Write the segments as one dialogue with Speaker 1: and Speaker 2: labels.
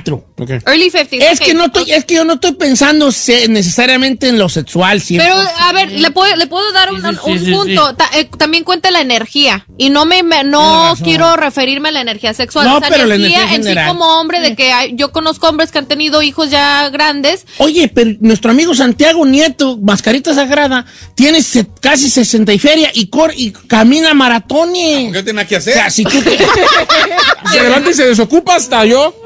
Speaker 1: 54.
Speaker 2: Okay.
Speaker 3: Early 50s.
Speaker 1: Es que yo no estoy pensando necesariamente en lo sexual siempre.
Speaker 3: Pero, a ver, le puedo dar un punto.
Speaker 1: Sí.
Speaker 3: También cuenta la energía. Y no quiero referirme a la energía sexual.
Speaker 1: No,
Speaker 3: o sea,
Speaker 1: pero la
Speaker 3: energía
Speaker 1: energía
Speaker 3: en sí
Speaker 1: general.
Speaker 3: como hombre, de que yo conozco hombres que han tenido hijos ya grandes.
Speaker 1: Oye, pero nuestro amigo Santiago Nieto, Mascarita Sagrada, tiene casi 60 y feria y camina maratones.
Speaker 4: ¿Qué tiene que hacer?
Speaker 1: O sea, si tú
Speaker 2: Se levanta y se desocupa hasta yo.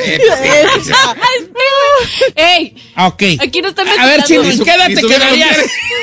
Speaker 3: ¡Ey!
Speaker 1: Ok.
Speaker 3: Aquí no están
Speaker 1: A ver, Chino, ¿en
Speaker 3: mezclando.
Speaker 1: qué edad
Speaker 4: y
Speaker 1: te
Speaker 4: su-
Speaker 1: quedarías?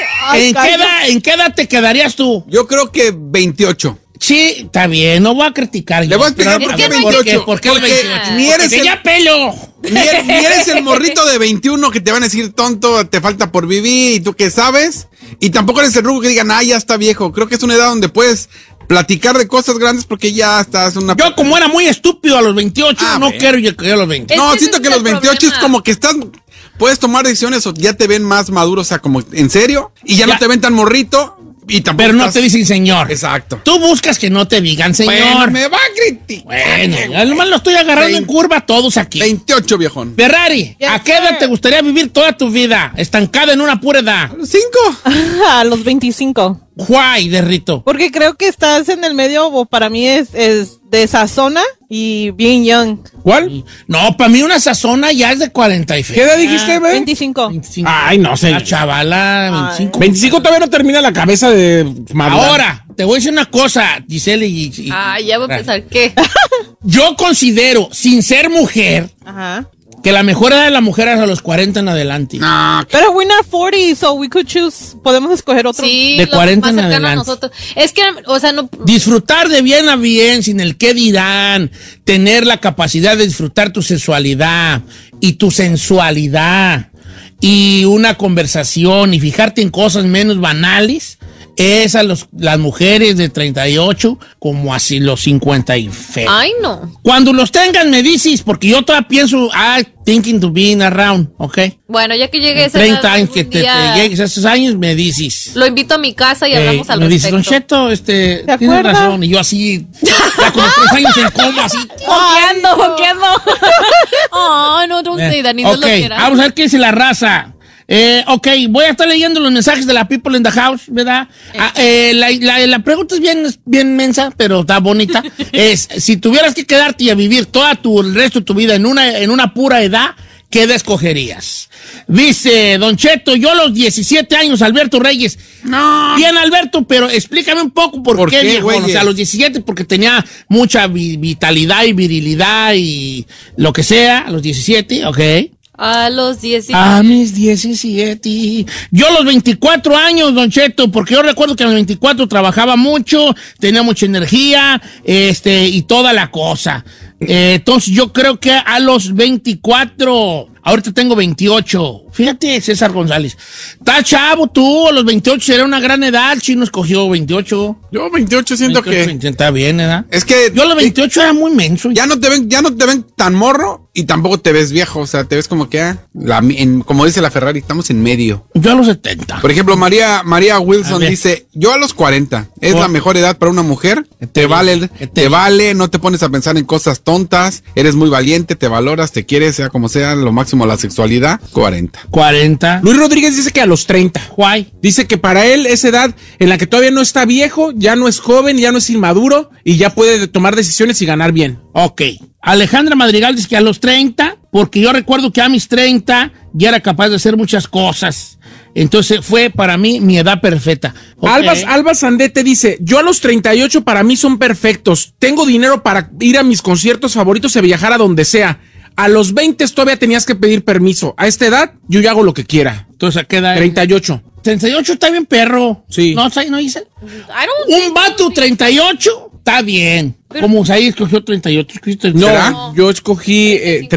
Speaker 1: ¿En qué edad te quedarías tú?
Speaker 4: Yo creo que 28.
Speaker 1: Sí, está bien, no voy a criticar.
Speaker 4: Le voy a explicar
Speaker 1: Pero
Speaker 4: por qué
Speaker 1: ¿por
Speaker 4: 28.
Speaker 1: ¿Por qué el
Speaker 4: Porque
Speaker 1: 28?
Speaker 4: ni eres
Speaker 1: Porque
Speaker 4: el-
Speaker 1: ya pelo.
Speaker 4: Ni eres el morrito de 21 que te van a decir tonto, te falta por vivir y tú qué sabes. Y tampoco eres el rubo que digan, ya está viejo. Creo que es una edad donde puedes platicar de cosas grandes porque ya estás una...
Speaker 1: Yo, como era muy estúpido a los 28, no
Speaker 4: bueno.
Speaker 1: quiero llegar a los 20.
Speaker 4: No,
Speaker 3: Es que
Speaker 4: siento
Speaker 3: ese
Speaker 4: que
Speaker 3: es
Speaker 4: los
Speaker 3: el
Speaker 4: 28 es
Speaker 3: problema.
Speaker 4: como que estás... Puedes tomar decisiones o ya te ven más maduro, o sea, como en serio. Y ya no te ven tan morrito y tampoco
Speaker 1: Pero no
Speaker 4: estás-
Speaker 1: te dicen señor.
Speaker 4: Exacto.
Speaker 1: Tú buscas que no te digan señor.
Speaker 4: Bueno, me va a criticar.
Speaker 1: Bueno, además lo estoy agarrando en curva a todos aquí.
Speaker 4: 28, viejón.
Speaker 1: Ferrari, ¿a qué edad te gustaría vivir toda tu vida? Estancada en una pura edad.
Speaker 4: 5.
Speaker 5: A los 25.
Speaker 1: Why, de Rito?
Speaker 5: Porque creo que estás en el medio, o para mí es de esa zona y bien young.
Speaker 2: ¿Cuál?
Speaker 1: No, para mí una sazona ya es de 40 y fe.
Speaker 2: ¿Qué edad dijiste, güey?
Speaker 5: 25.
Speaker 1: 25.
Speaker 2: Ay, no sé.
Speaker 1: La chavala, 25.
Speaker 2: 25 todavía no termina la cabeza de madurar.
Speaker 1: Ahora, te voy a decir una cosa, Giselle y
Speaker 3: Ya voy a pensar, ¿qué?
Speaker 1: Yo considero, sin ser mujer,
Speaker 5: Ajá.
Speaker 1: que la mejor edad de la mujer es a los 40 en adelante.
Speaker 4: No,
Speaker 5: Pero we're not 40, so we could choose. Podemos escoger otro.
Speaker 3: Sí,
Speaker 1: De
Speaker 3: lo
Speaker 1: 40
Speaker 3: más
Speaker 1: en
Speaker 3: cercano a
Speaker 1: adelante.
Speaker 3: nosotros. Es que, o sea, no...
Speaker 1: Disfrutar de bien a bien, sin el qué dirán, tener la capacidad de disfrutar tu sexualidad y tu sensualidad y una conversación y fijarte en cosas menos banales, es a las mujeres de 38 como así los 50 y fe.
Speaker 3: Ay, no.
Speaker 1: Cuando los tengan me dices, porque yo todavía pienso, thinking to be around, ¿ok?
Speaker 3: Bueno, ya que llegue ese
Speaker 1: 30 años que te llegues a esos años me dices.
Speaker 3: lo invito a mi casa y hablamos al
Speaker 1: me dices,
Speaker 3: respecto.
Speaker 1: Don Cheto, tienes
Speaker 5: acuerdas?
Speaker 1: razón. Y yo así, ya como 3 años en coma, así.
Speaker 3: Joqueando. Oh, no, don't say that, ni Dios
Speaker 1: Ok,
Speaker 3: lo quiera.
Speaker 1: vamos a ver qué dice la raza. Ok, voy a estar leyendo los mensajes de la People in the House, ¿verdad? La pregunta es bien mensa, pero está bonita. Es, si tuvieras que quedarte y a vivir el resto de tu vida en una pura edad, ¿qué edad escogerías? Dice Don Cheto, yo a los 17 años, Alberto Reyes.
Speaker 4: no.
Speaker 1: Bien, Alberto, pero explícame un poco por qué, viejo.
Speaker 4: güeyes?
Speaker 1: O sea, a los 17 porque tenía mucha vitalidad y virilidad y lo que sea, a los 17, ok.
Speaker 3: A los 10.
Speaker 1: A mis 17. Yo a los 24 años, Don Cheto, porque yo recuerdo que a los 24 trabajaba mucho, tenía mucha energía, y toda la cosa. Entonces yo creo que a los 24, ahorita tengo 28. Fíjate, César González. Está chavo tú, a los 28 sería una gran edad. Chino escogió 28.
Speaker 4: Yo 28 siento
Speaker 1: 28,
Speaker 4: que...
Speaker 1: está bien, ¿verdad?
Speaker 4: Es que...
Speaker 1: Yo a los 28 era muy menso.
Speaker 4: Ya no te ven tan morro y tampoco te ves viejo. O sea, te ves como que, como dice la Ferrari, estamos en medio.
Speaker 1: Yo a los 70.
Speaker 4: Por ejemplo, María
Speaker 1: A
Speaker 4: Wilson
Speaker 1: ver.
Speaker 4: dice, yo a los 40, es
Speaker 1: ¿Por?
Speaker 4: la mejor edad para una mujer,
Speaker 1: ¿Qué
Speaker 4: te vale,
Speaker 1: ¿Qué
Speaker 4: te vale, no te pones a pensar en cosas tontas, eres muy valiente, te valoras, te quieres, sea como sea, lo máximo la sexualidad, 40.
Speaker 1: 40.
Speaker 2: Luis Rodríguez dice que a los 30.
Speaker 1: Why?
Speaker 2: Dice que para él esa edad en la que todavía no está viejo, ya no es joven, ya no es inmaduro y ya puede tomar decisiones y ganar bien.
Speaker 1: Ok. Alejandra Madrigal dice que a los 30, porque yo recuerdo que a mis 30 ya era capaz de hacer muchas cosas. Entonces fue para mí mi edad perfecta. Ok.
Speaker 2: Alba Sandete dice, yo a los 38 para mí son perfectos. Tengo dinero para ir a mis conciertos favoritos y viajar a donde sea. A los 20 todavía tenías que pedir permiso. A esta edad yo ya hago lo que quiera.
Speaker 1: Entonces ¿a qué edad?
Speaker 2: 38.
Speaker 1: 38 está bien, perro.
Speaker 2: Sí.
Speaker 1: No dice.
Speaker 3: I don't
Speaker 1: Un vato 38 está bien. Como Saí escogió 38.
Speaker 2: No,
Speaker 1: ¿Será?
Speaker 2: yo escogí